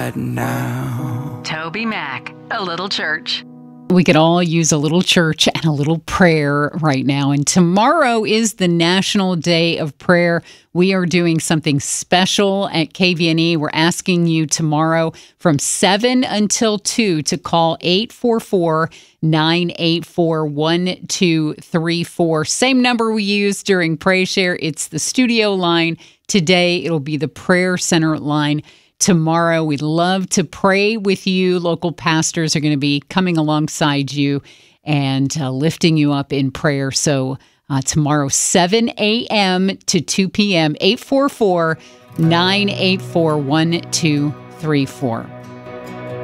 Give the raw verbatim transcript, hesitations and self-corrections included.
now. Toby Mac, A Little Church. We could all use a little church and a little prayer right now. And tomorrow is the National Day of Prayer. We are doing something special at K V N E. We're asking you tomorrow from seven until two to call eight four four, nine eight four, one two three four. Same number we used during Pray Share. It's the studio line. Today, it'll be the Prayer Center line. Tomorrow, we'd love to pray with you. Local pastors are going to be coming alongside you and uh, lifting you up in prayer. So uh, tomorrow, seven a.m. to two p.m., eight four four, nine eight four, one two three four.